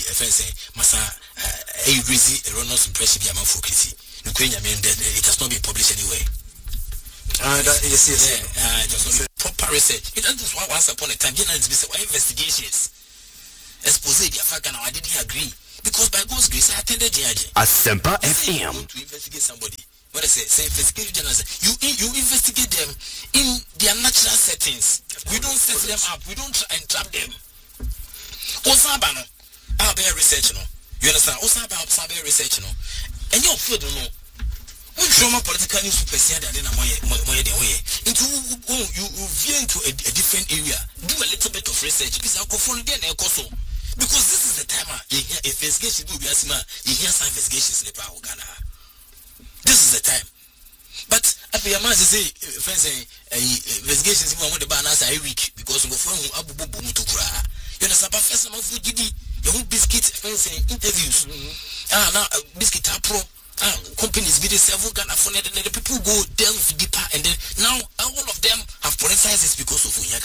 Fencing masa a crazy erroneous impression be among for crazy. You can it has not been published anywhere. Yes. Proper research. It doesn't once upon a time. Investigations. Expose the fact and I didn't agree because by God's grace I attended JIJ. Asempa FM to investigate somebody. What I say investigate journalists. You investigate them in their natural settings. We don't set them up. We don't try and trap them. Osabano, I'll be research. No, you understand? Osabano research. No, and your field no. We trauma political news person that in a way into you veer into a different area. Do a little bit of research. Because this is the time investigation will be asma. You hear some investigations in Ghana. This is the time. But at the amount say investigations even when the banners are weak because of Abu Boom to cry. You understand? But first of all, your own biscuit interviews. Now biscuit are pro. Companies video several Ghana phone and the people go delve deeper and then now all of them have politicized this because of